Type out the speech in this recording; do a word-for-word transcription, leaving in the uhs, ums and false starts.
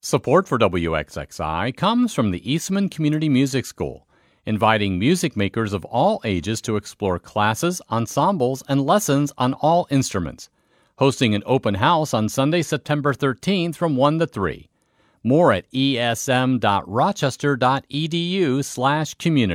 Support for W X X I comes from the Eastman Community Music School, inviting music makers of all ages to explore classes, ensembles, and lessons on all instruments. Hosting an open house on Sunday, September thirteenth from one to three. More at esm.rochester.edu slash community.